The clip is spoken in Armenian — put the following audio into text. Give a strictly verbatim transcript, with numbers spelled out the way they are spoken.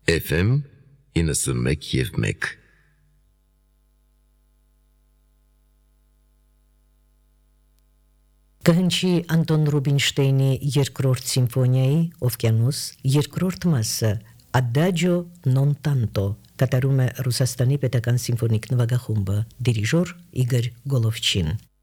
Էֆ էմ իննսունմեկ և մեկ Կհնչի Անտոն Ռուբինշտեյնի երկրորդ սիմֆոնիայի «Օվկիանոս» երկրորդ մասը «Adagio non tanto» կատարում է Ռուսաստանի պետական սիմֆոնիկ նվագախումբը, դիրիժոր Իգոր Գոլովչին։